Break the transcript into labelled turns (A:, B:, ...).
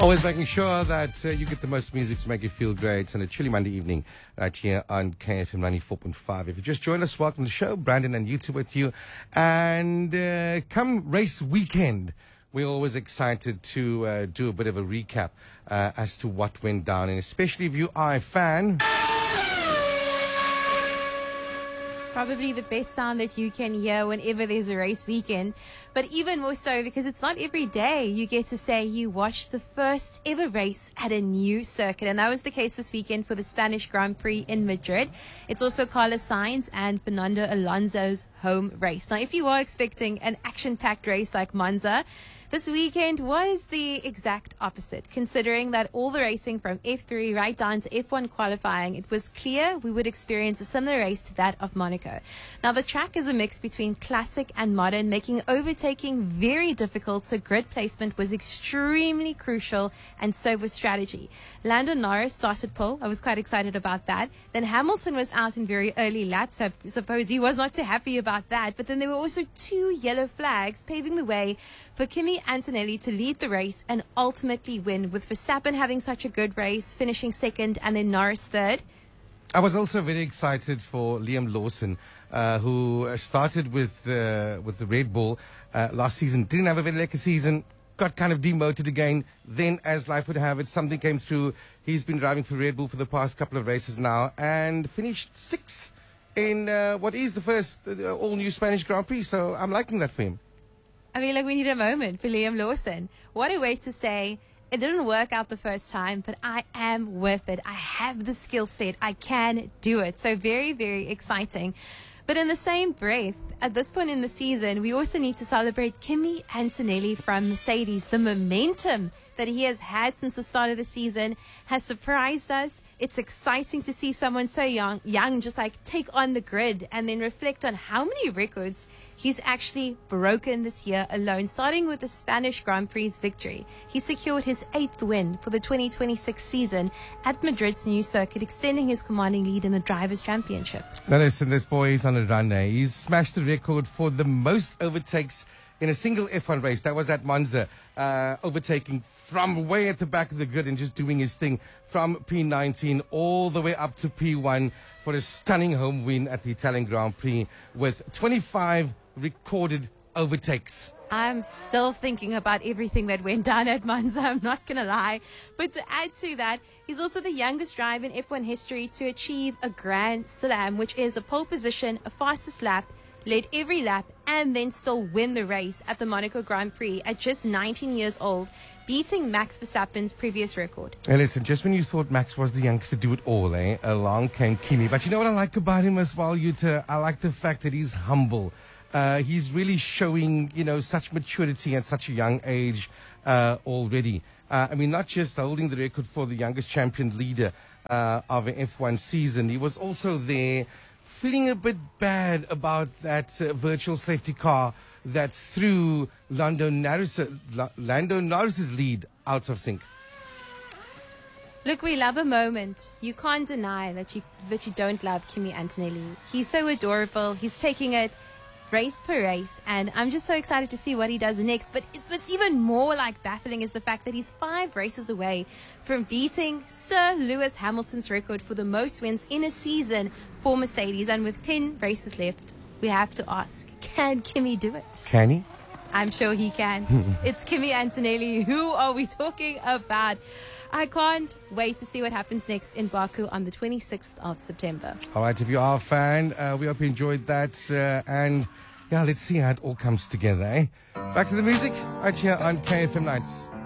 A: Always making sure that you get the most music to make you feel great on a chilly Monday evening right here on KFM 94.5. If you just joined us, welcome to the show. Brandon and YouTube with you. And come race weekend, we're always excited to do a bit of a recap as to what went down. And especially if you are a fan.
B: Probably the best sound that you can hear whenever there's a race weekend, but even more so because it's not every day you get to say you watched the first ever race at a new circuit, and that was the case this weekend for the Spanish Grand Prix in Madrid. It's also Carlos Sainz and Fernando Alonso's home race. Now, if you are expecting an action-packed race like Monza, this weekend was the exact opposite, considering that all the racing from F3 right down to F1 qualifying, it was clear we would experience a similar race to that of Monaco. Now, the track is a mix between classic and modern, making overtaking very difficult, so grid placement was extremely crucial, and so was strategy. Lando Norris started pole. I was quite excited about that. Then Hamilton was out in very early laps. I suppose he was not too happy about that. But then there were also two yellow flags paving the way for Kimi Antonelli to lead the race and ultimately win, with Verstappen having such a good race, finishing second, and then Norris third.
A: I was also very excited for Liam Lawson, who started with the Red Bull last season. Didn't have a very lucky season. Got kind of demoted again. Then, as life would have it, something came through. He's been driving for Red Bull for the past couple of races now and finished sixth in what is the first all-new Spanish Grand Prix. So I'm liking that for him.
B: I mean, like, we need a moment for Liam Lawson. What a way to say, it didn't work out the first time, but I am with it. I have the skill set. I can do it. So very, very exciting. But in the same breath, at this point in the season, we also need to celebrate Kimi Antonelli from Mercedes. The momentum that he has had since the start of the season has surprised us. It's exciting to see someone so young just like take on the grid and then reflect on how many records he's actually broken this year alone, starting with the Spanish Grand Prix victory. He secured his 8th win for the 2026 season at Madrid's new circuit, extending his commanding lead in the Drivers' Championship.
A: Now listen, this boy is on a run now. He's smashed the record for the most overtakes in a single F1 race. That was at Monza, overtaking from way at the back of the grid and just doing his thing from P19 all the way up to P1 for a stunning home win at the Italian Grand Prix with 25 recorded overtakes.
B: I'm still thinking about everything that went down at Monza, I'm not going to lie. But to add to that, he's also the youngest driver in F1 history to achieve a Grand Slam, which is a pole position, a fastest lap, led every lap, and then still win the race at the Monaco Grand Prix at just 19 years old, beating Max Verstappen's previous record.
A: Hey, listen, just when you thought Max was the youngest to do it all, along came Kimi. But you know what I like about him as well, Yuta? I like the fact that he's humble. He's really showing, such maturity at such a young age already. I mean, not just holding the record for the youngest champion leader of an F1 season. He was also there feeling a bit bad about that virtual safety car that threw Lando Norris's lead out of sync.
B: Look, we love a moment. You can't deny that you don't love Kimi Antonelli. He's so adorable. He's taking it race per race, and I'm just so excited to see what he does next. But what's even more baffling is the fact that he's 5 races away from beating Sir Lewis Hamilton's record for the most wins in a season for Mercedes. And with 10 races left, we have to ask, can Kimi do it?
A: Can he?
B: I'm sure he can. It's Kimi Antonelli. Who are we talking about? I can't wait to see what happens next in Baku on the 26th of September.
A: All right, if you are a fan, we hope you enjoyed that. And yeah, let's see how it all comes together. Back to the music right here on KFM Nights.